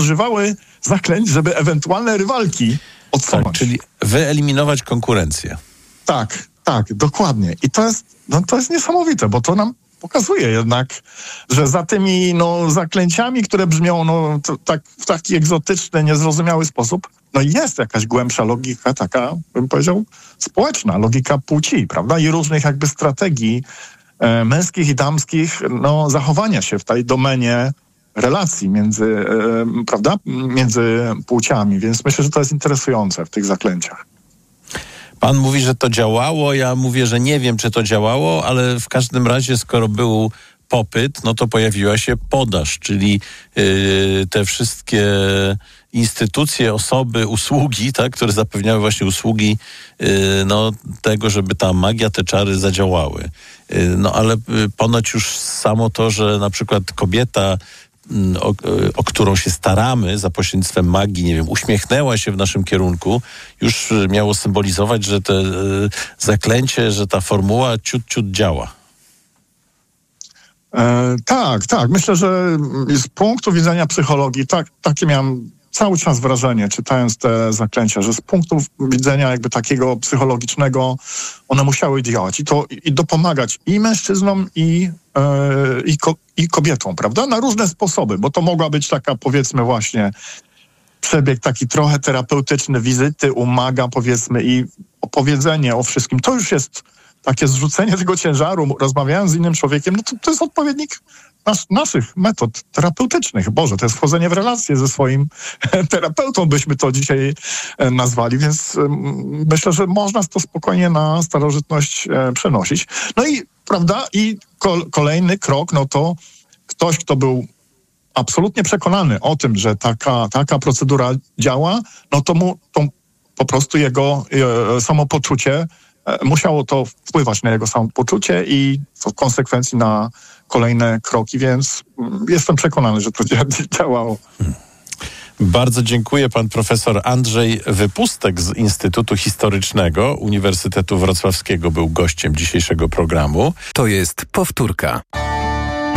używały zaklęć, żeby ewentualne rywalki odsunąć. Tak, czyli wyeliminować konkurencję. Tak, dokładnie. I to jest niesamowite, bo to nam pokazuje jednak, że za tymi zaklęciami, które brzmią w taki egzotyczny, niezrozumiały sposób, jest jakaś głębsza logika, taka, bym powiedział, społeczna, logika płci, prawda? I różnych jakby strategii męskich i damskich, zachowania się w tej domenie relacji między płciami. Więc myślę, że to jest interesujące w tych zaklęciach. Pan mówi, że to działało, ja mówię, że nie wiem, czy to działało, ale w każdym razie, skoro był popyt, to pojawiła się podaż, czyli te wszystkie instytucje, osoby, usługi, tak, które zapewniały właśnie usługi tego, żeby ta magia, te czary zadziałały. Ale ponoć już samo to, że na przykład kobieta, o którą się staramy za pośrednictwem magii, nie wiem, uśmiechnęła się w naszym kierunku, już miało symbolizować, że to zaklęcie, że ta formuła ciut działa. Tak. Myślę, że z punktu widzenia psychologii, takie miałem cały czas wrażenie, czytając te zaklęcia, że z punktu widzenia jakby takiego psychologicznego one musiały działać i dopomagać i mężczyznom, i kobietom, prawda? Na różne sposoby, bo to mogła być taka, powiedzmy, właśnie przebieg taki trochę terapeutyczny, wizyty u maga, powiedzmy, i opowiedzenie o wszystkim. To już jest takie zrzucenie tego ciężaru, rozmawiając z innym człowiekiem, to jest odpowiednik naszych metod terapeutycznych. Boże, to jest wchodzenie w relację ze swoim terapeutą, byśmy to dzisiaj nazwali, więc myślę, że można to spokojnie na starożytność przenosić. I kolejny krok, to ktoś, kto był absolutnie przekonany o tym, że taka procedura działa, to mu po prostu jego samopoczucie musiało to wpływać na jego samopoczucie i w konsekwencji na kolejne kroki, więc jestem przekonany, że to działało. Bardzo dziękuję. Pan profesor Andrzej Wypustek z Instytutu Historycznego Uniwersytetu Wrocławskiego był gościem dzisiejszego programu. To jest powtórka.